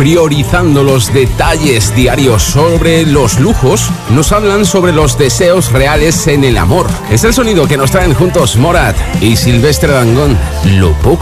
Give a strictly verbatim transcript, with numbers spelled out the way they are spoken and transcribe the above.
priorizando los detalles diarios sobre los lujos, nos hablan sobre los deseos reales en el amor. Es el sonido que nos traen juntos Morat y Silvestre Dangond, Lo poco